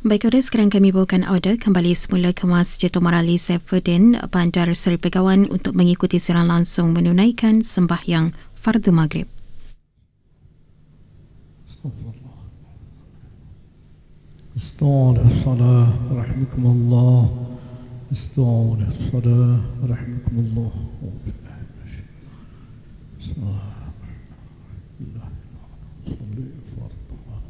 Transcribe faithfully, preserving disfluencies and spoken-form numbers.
Baik, order sekarang kami bawakan order kembali semula ke Masjid Omar Ali Saifuddin, Bandar Seri Begawan untuk mengikuti siaran langsung menunaikan sembahyang Fardu Maghrib. استووا الصلاة رحمكم الله استووا الصلاة رحمكم الله بسم الله